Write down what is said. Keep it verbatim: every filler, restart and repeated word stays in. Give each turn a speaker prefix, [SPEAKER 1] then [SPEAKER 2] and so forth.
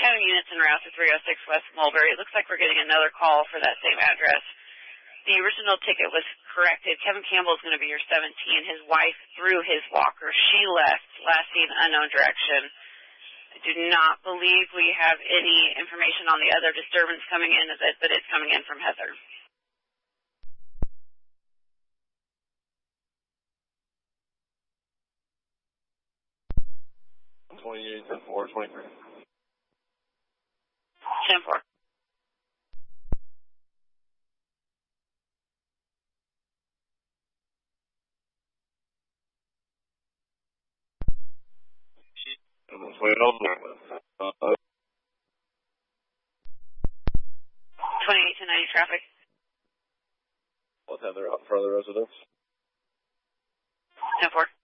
[SPEAKER 1] County units en route to three oh six West Mulberry. It looks like we're getting another call for that same address. The original ticket was corrected. Kevin Campbell is going to be your seventeen. His wife threw his walker. She left, last seen unknown direction. I do not believe we have any information on the other disturbance coming in, but it's coming in from Heather.
[SPEAKER 2] twenty-eight, ten four, twenty-three.
[SPEAKER 1] ten four.
[SPEAKER 2] Uh,
[SPEAKER 1] twenty-eight to ninety traffic.
[SPEAKER 2] What's Heather out for other residents?
[SPEAKER 1] ten four.